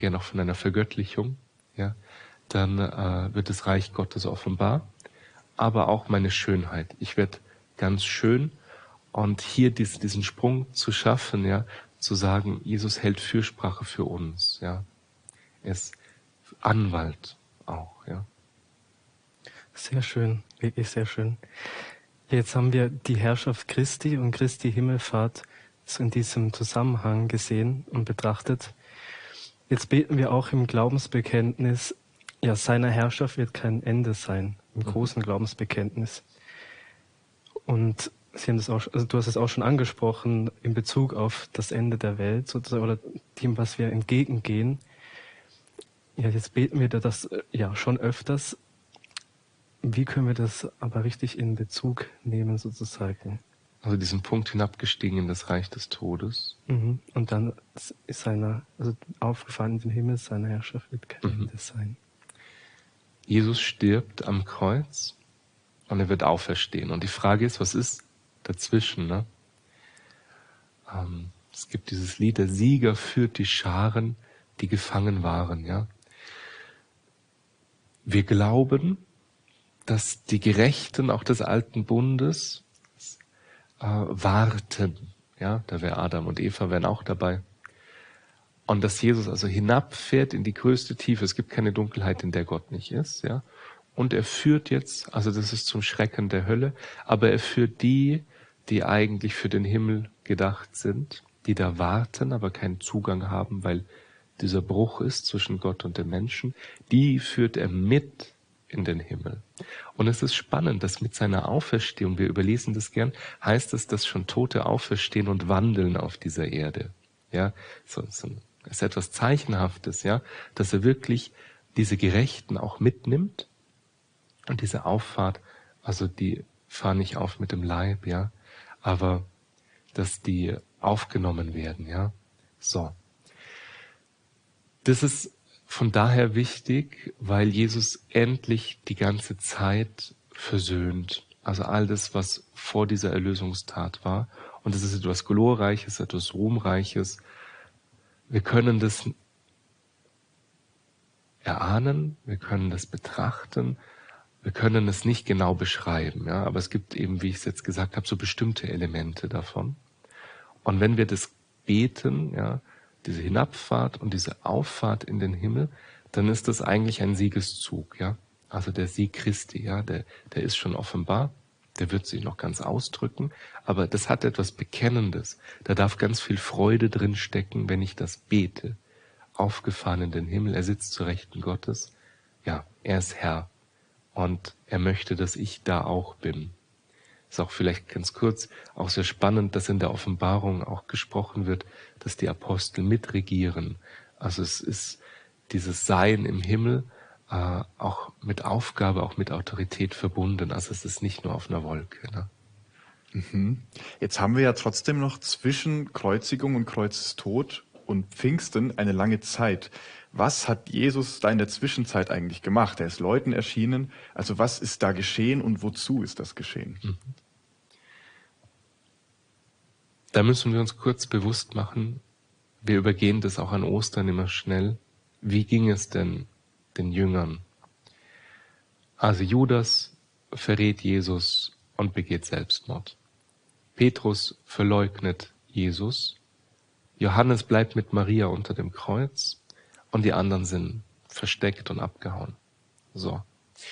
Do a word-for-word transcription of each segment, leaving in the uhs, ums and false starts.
ja noch von einer Vergöttlichung, ja, dann äh, wird das Reich Gottes offenbar, aber auch meine Schönheit. Ich werde ganz schön und hier dies, diesen Sprung zu schaffen, ja, zu sagen, Jesus hält Fürsprache für uns, ja. Er ist Anwalt auch, ja. Sehr schön, wirklich sehr schön. Jetzt haben wir die Herrschaft Christi und Christi Himmelfahrt so in diesem Zusammenhang gesehen und betrachtet. Jetzt beten wir auch im Glaubensbekenntnis, ja, seiner Herrschaft wird kein Ende sein, im großen Glaubensbekenntnis. Und Sie haben das auch, also du hast es auch schon angesprochen, in Bezug auf das Ende der Welt sozusagen, oder dem, was wir entgegengehen. Ja, jetzt beten wir das ja schon öfters. Wie können wir das aber richtig in Bezug nehmen sozusagen? Also diesen Punkt hinabgestiegen in das Reich des Todes. Mhm. Und dann ist seiner, also aufgefahren in den Himmel, seine Herrschaft wird kein Mhm. Ende sein. Jesus stirbt am Kreuz und er wird auferstehen. Und die Frage ist, was ist dazwischen? Ne? Ähm, es gibt dieses Lied, der Sieger führt die Scharen, die gefangen waren. Ja? Wir glauben, dass die Gerechten auch des alten Bundes äh, warten. Ja, da wäre Adam und Eva wären auch dabei. Und dass Jesus also hinabfährt in die größte Tiefe. Es gibt keine Dunkelheit, in der Gott nicht ist. Ja, und er führt jetzt, also das ist zum Schrecken der Hölle, aber er führt die, die eigentlich für den Himmel gedacht sind, die da warten, aber keinen Zugang haben, weil dieser Bruch ist zwischen Gott und dem Menschen, die führt er mit in den Himmel. Und es ist spannend, dass mit seiner Auferstehung, wir überlesen das gern, heißt es, dass schon Tote auferstehen und wandeln auf dieser Erde. Ja, so, so ist etwas Zeichenhaftes, ja, dass er wirklich diese Gerechten auch mitnimmt und diese Auffahrt, also die fahren nicht auf mit dem Leib, ja, aber dass die aufgenommen werden, ja. So. Das ist von daher wichtig, weil Jesus endlich die ganze Zeit versöhnt. Also all das, was vor dieser Erlösungstat war. Und es ist etwas Glorreiches, etwas Ruhmreiches. Wir können das erahnen, wir können das betrachten, wir können es nicht genau beschreiben. Ja? Aber es gibt eben, wie ich es jetzt gesagt habe, so bestimmte Elemente davon. Und wenn wir das beten, ja, diese Hinabfahrt und diese Auffahrt in den Himmel, dann ist das eigentlich ein Siegeszug, ja. Also der Sieg Christi, ja, der, der ist schon offenbar, der wird sich noch ganz ausdrücken, aber das hat etwas Bekennendes. Da darf ganz viel Freude drin stecken, wenn ich das bete. Aufgefahren in den Himmel, er sitzt zur Rechten Gottes, ja, er ist Herr und er möchte, dass ich da auch bin. Ist auch vielleicht ganz kurz, auch sehr spannend, dass in der Offenbarung auch gesprochen wird, dass die Apostel mitregieren. Also es ist dieses Sein im Himmel äh, auch mit Aufgabe, auch mit Autorität verbunden. Also es ist nicht nur auf einer Wolke. Ne? Mhm. Jetzt haben wir ja trotzdem noch zwischen Kreuzigung und Kreuzestod und Pfingsten eine lange Zeit. Was hat Jesus da in der Zwischenzeit eigentlich gemacht? Er ist Leuten erschienen. Also was ist da geschehen und wozu ist das geschehen? Mhm. Da müssen wir uns kurz bewusst machen, wir übergehen das auch an Ostern immer schnell. Wie ging es denn den Jüngern? Also Judas verrät Jesus und begeht Selbstmord. Petrus verleugnet Jesus. Johannes bleibt mit Maria unter dem Kreuz und die anderen sind versteckt und abgehauen. So.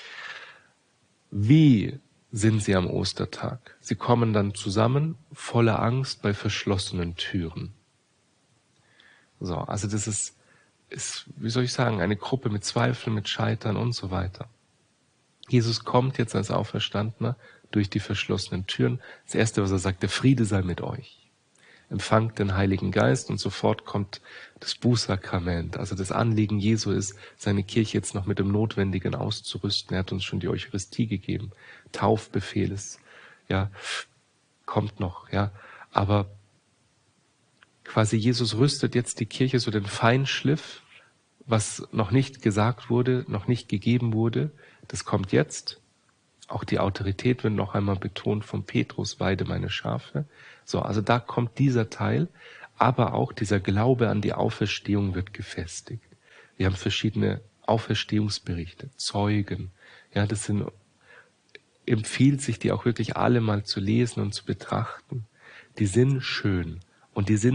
Wie sind sie am Ostertag? Sie kommen dann zusammen, voller Angst bei verschlossenen Türen. So, also das ist, ist, wie soll ich sagen, eine Gruppe mit Zweifeln, mit Scheitern und so weiter. Jesus kommt jetzt als Auferstandener durch die verschlossenen Türen. Das Erste, was er sagt, der Friede sei mit euch. Empfangt den Heiligen Geist und sofort kommt das Bußsakrament. Also das Anliegen Jesu ist, seine Kirche jetzt noch mit dem Notwendigen auszurüsten. Er hat uns schon die Eucharistie gegeben. Taufbefehl ist, ja, kommt noch, ja. Aber quasi Jesus rüstet jetzt die Kirche so den Feinschliff, was noch nicht gesagt wurde, noch nicht gegeben wurde. Das kommt jetzt. Auch die Autorität wird noch einmal betont von Petrus, weide meine Schafe. So, also da kommt dieser Teil, aber auch dieser Glaube an die Auferstehung wird gefestigt. Wir haben verschiedene Auferstehungsberichte, Zeugen. Ja, das sind, empfiehlt sich, die auch wirklich alle mal zu lesen und zu betrachten. Die sind schön und die sind